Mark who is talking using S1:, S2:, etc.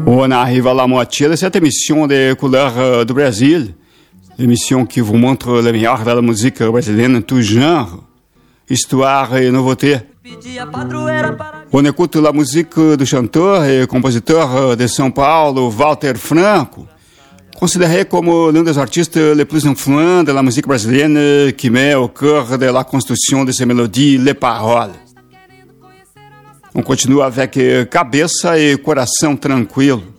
S1: On arrive à la moitié de cette émission des couleurs du Brésil, l'émission qui vous montre le meilleur de la musique brésilienne, tout genre, histoire et nouveauté. On écoute la musique du chanteur et compositeur de São Paulo, Walter Franco, considéré comme l'un des artistes les plus influents de la musique brésilienne qui met au cœur de la construction de ses mélodies les paroles. On continue avec Cabeça e Coração Tranquilo.